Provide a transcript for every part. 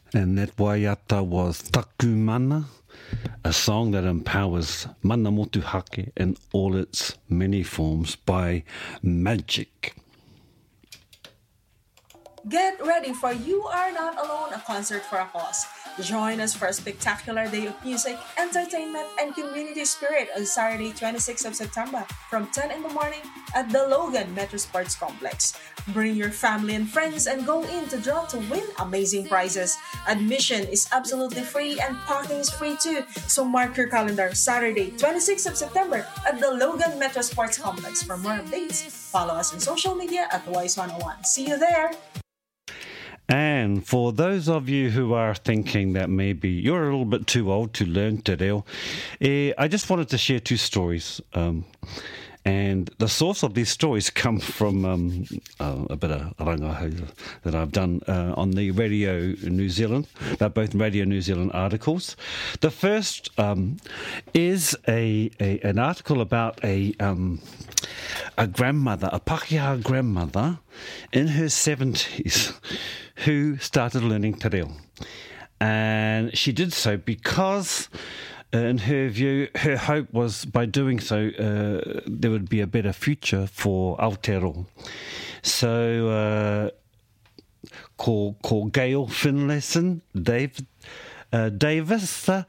And that waiata was Takumana, a song that empowers mana motuhake in all its many forms by Magic. Get ready for You Are Not Alone, a concert for a cause. Join us for a spectacular day of music, entertainment, and community spirit on Saturday, 26th of September from 10 in the morning at the Logan Metro Sports Complex. Bring your family and friends and go in to draw to win amazing prizes. Admission is absolutely free and parking is free too. So mark your calendar Saturday, 26th of September at the Logan Metro Sports Complex. For more updates, follow us on social media at Wise101. See you there! And for those of you who are thinking that maybe you're a little bit too old to learn te reo, I just wanted to share two stories. And the source of these stories come from a bit of rangahu that I've done on the Radio New Zealand. They're both Radio New Zealand articles. The first is an article about a grandmother, a Pākehā grandmother in her 70s who started learning te reo. And she did so because, in her view, her hope was by doing so, there would be a better future for Aotearoa. So, ko Gail Finlayson, Davis, tōna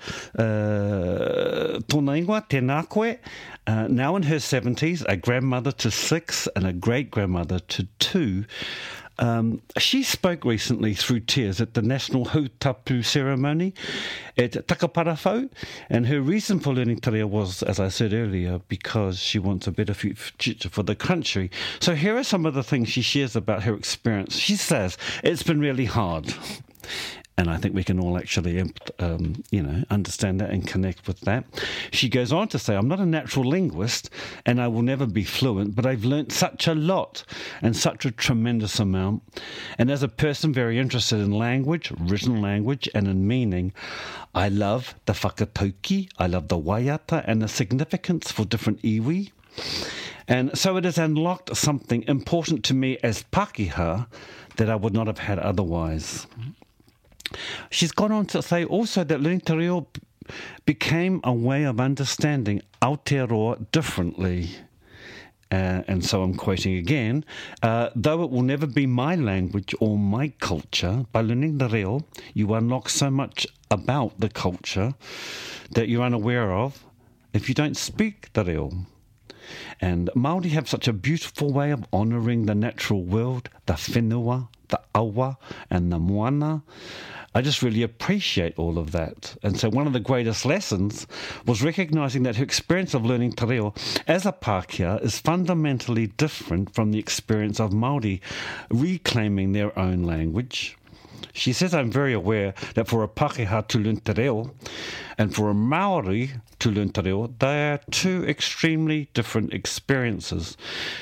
ingoa, tēnā koe, now in her 70s, a grandmother to 6 and a great-grandmother to 2, she spoke recently through tears at the National Hautapu ceremony at Takaparawhau, and her reason for learning te reo was, as I said earlier, because she wants a better future for the country. So here are some of the things she shares about her experience. She says, it's been really hard. And I think we can all actually, understand that and connect with that. She goes on to say, I'm not a natural linguist and I will never be fluent, but I've learnt such a lot and such a tremendous amount. And as a person very interested in language, written language, and in meaning, I love the whakatauki, I love the waiata and the significance for different iwi. And so it has unlocked something important to me as Pākehā that I would not have had otherwise. She's gone on to say also that learning te reo became a way of understanding Aotearoa differently. And so I'm quoting again, though it will never be my language or my culture, by learning te reo, you unlock so much about the culture that you're unaware of if you don't speak te reo. And Māori have such a beautiful way of honouring the natural world, the whenua, the awa, and the moana. I just really appreciate all of that. And so one of the greatest lessons was recognising that her experience of learning te reo as a Pākehā is fundamentally different from the experience of Māori reclaiming their own language. She says, I'm very aware that for a Pākehā to learn te reo and for a Māori to learn te reo, they are two extremely different experiences.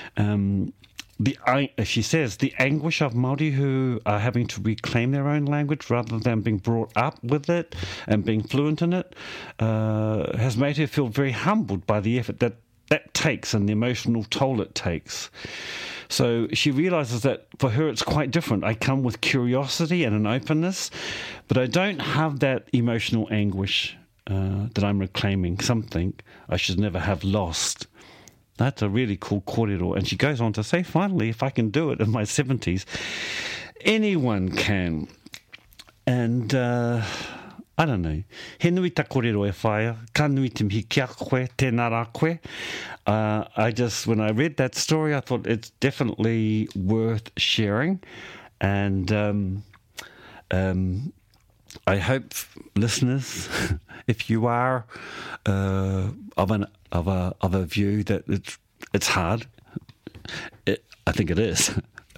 She says, the anguish of Māori who are having to reclaim their own language rather than being brought up with it and being fluent in it has made her feel very humbled by the effort that takes and the emotional toll it takes. So she realises that for her it's quite different. I come with curiosity and an openness, but I don't have that emotional anguish that I'm reclaiming something I should never have lost. That's a really cool kōrero. And she goes on to say, finally, if I can do it in my 70s, anyone can. And I don't know. He nui ta kōrero e whaia, ka nui te mihi kia koe, tēnā rā koe. When I read that story, I thought it's definitely worth sharing. And I hope listeners, if you are of a view that it's hard, I think it is.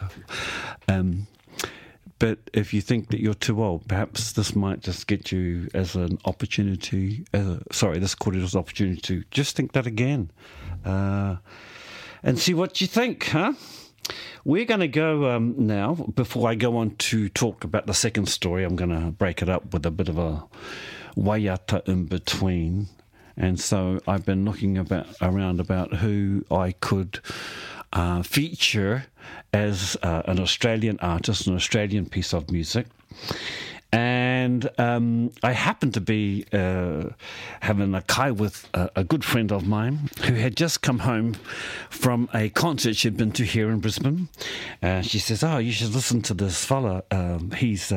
But if you think that you're too old, perhaps this might just get you as an opportunity. This kōrero's opportunity to just think that again, and see what you think, huh? We're going to go now, before I go on to talk about the second story, I'm going to break it up with a bit of a waiata in between. And so I've been looking around about who I could feature as an Australian artist, an Australian piece of music. And And I happened to be having a kai with a good friend of mine who had just come home from a concert she'd been to here in Brisbane. She says, "Oh, you should listen to this fella. He's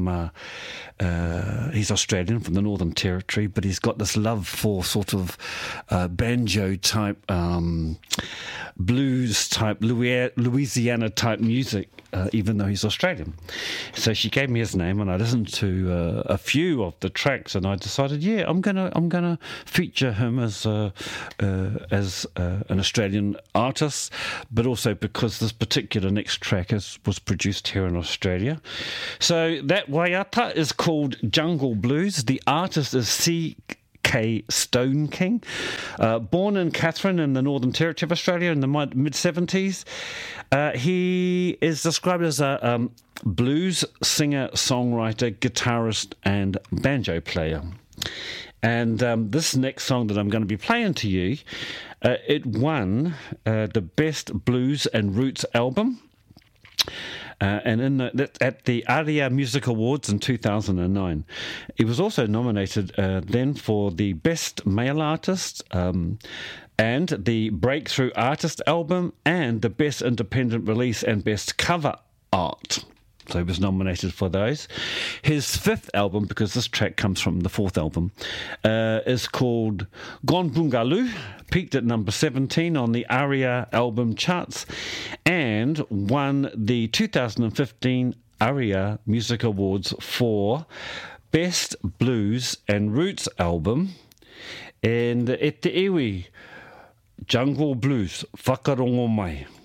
he's Australian from the Northern Territory, but he's got this love for sort of banjo type, blues type, Louisiana type music, even though he's Australian." So she gave me his name, and I listened to a few of the tracks, and I decided, yeah, I'm gonna feature him as an Australian artist, but also because this particular next track was produced here in Australia. So that waiata is called Jungle Blues. The artist is C.K. Stone King, born in Katherine in the Northern Territory of Australia in the mid-70s. He is described as a blues singer, songwriter, guitarist and banjo player. And this next song that I'm going to be playing to you, it won the Best Blues and Roots album. And at the ARIA Music Awards in 2009. He was also nominated then for the Best Male Artist and the Breakthrough Artist Album and the Best Independent Release and Best Cover Art. So he was nominated for those. His fifth album, because this track comes from the fourth album, is called Gon Bungalu, peaked at number 17 on the ARIA album charts, and won the 2015 ARIA Music Awards for Best Blues and Roots Album. And e te iwi, Jungle Blues, Whakarongo Mai.